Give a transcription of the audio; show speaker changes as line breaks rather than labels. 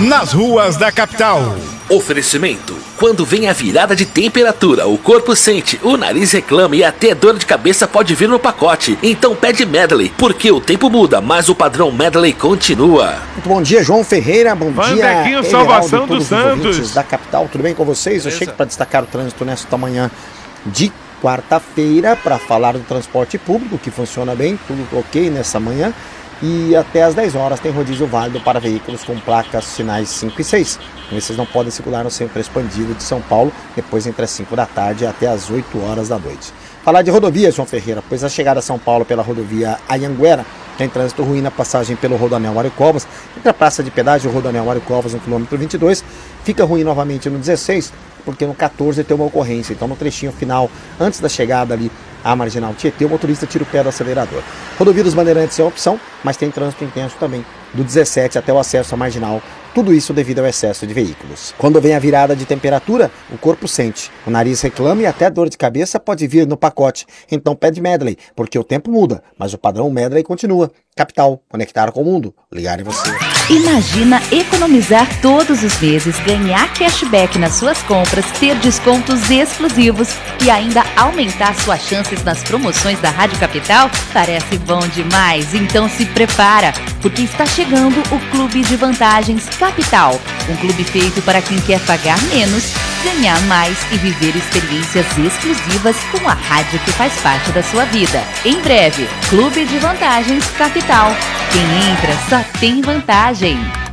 nas ruas da capital.
Oferecimento: quando vem a virada de temperatura, o corpo sente, o nariz reclama e até dor de cabeça pode vir no pacote. Então pede Medley, porque o tempo muda, mas o padrão Medley continua.
Muito bom dia, João Ferreira. Bom dia,
Salvação dos Santos
da capital. Tudo bem com vocês? Eu chego para destacar o trânsito nesta manhã de quarta-feira para falar do transporte público, que funciona bem, tudo ok nessa manhã. E até às 10 horas tem rodízio válido para veículos com placas sinais 5 e 6. Esses não podem circular no centro expandido de São Paulo, depois entre as 5 da tarde até as 8 horas da noite. Falar de rodovias, João Ferreira, pois a chegada a São Paulo pela rodovia Anhanguera tem trânsito ruim na passagem pelo Rodoanel Mário Covas, entre a praça de pedágio e o Rodoanel Mário Covas no quilômetro 22, fica ruim novamente no 16, porque no 14 tem uma ocorrência, então no trechinho final, antes da chegada ali à Marginal Tietê, o motorista tira o pé do acelerador. Rodovia dos Bandeirantes é a opção, mas tem trânsito intenso também, do 17 até o acesso à Marginal, tudo isso devido ao excesso de veículos. Quando vem a virada de temperatura, o corpo sente, o nariz reclama e até dor de cabeça pode vir no pacote. Então pede Medley, porque o tempo muda, mas o padrão Medley continua. Capital, conectar com o mundo, ligar em você.
Imagina economizar todos os meses, ganhar cashback nas suas compras, ter descontos exclusivos e ainda aumentar suas chances nas promoções da Rádio Capital? Parece bom demais, então se prepara, porque está chegando o Clube de Vantagens Capital, um clube feito para quem quer pagar menos, ganhar mais e viver experiências exclusivas com a rádio que faz parte da sua vida. Em breve, Clube de Vantagens Capital. Quem entra só tem vantagem.